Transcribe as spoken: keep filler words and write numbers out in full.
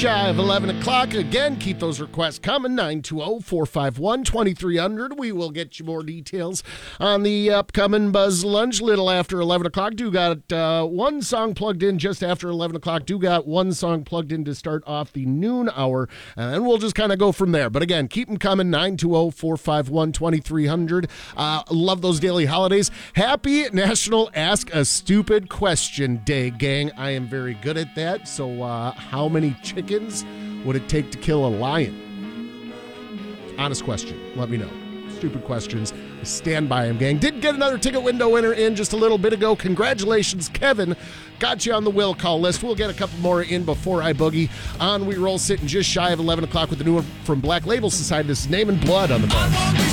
shy of eleven o'clock. Again, keep those requests coming. nine two zero, four five one, two three zero zero. We will get you more details on the upcoming Buzz Lunch little after eleven o'clock. Do got uh, one song plugged in just after eleven o'clock. Do got one song plugged in to start off the noon hour. And then we'll just kind of go from there. But again, keep them coming. nine two zero, four five one, two three zero zero. Uh, love those daily holidays. Happy National Ask a Stupid Question Day, gang. I am very good at that. So uh, how many chickens would it take to kill a lion? Honest question. Let me know. Stupid questions. Stand by him, gang. Did get another ticket window winner in just a little bit ago. Congratulations, Kevin. Got you on the will call list. We'll get a couple more in before I boogie. On we roll, sitting just shy of eleven o'clock with the new one from Black Label Society. This is Name and Blood on the Buzz.